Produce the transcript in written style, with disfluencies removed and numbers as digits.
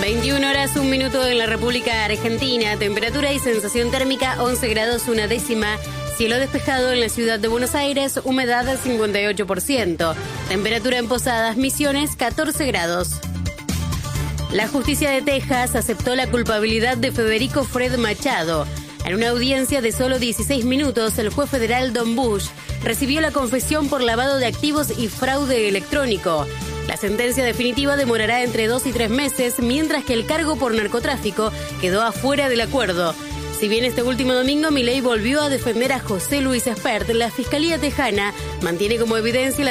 21 horas, 1 minuto en la República Argentina. Temperatura y sensación térmica 11 grados, 1 décima. Cielo despejado en la ciudad de Buenos Aires, humedad 58%. Temperatura en Posadas, Misiones, 14 grados. La justicia de Texas aceptó la culpabilidad de Federico Fred Machado. En una audiencia de solo 16 minutos, el juez federal Don Bush recibió la confesión por lavado de activos y fraude electrónico. La sentencia definitiva demorará entre 2 y 3 meses, mientras que el cargo por narcotráfico quedó afuera del acuerdo. Si bien este último domingo Milei volvió a defender a José Luis Espert, la Fiscalía Tejana mantiene como evidencia la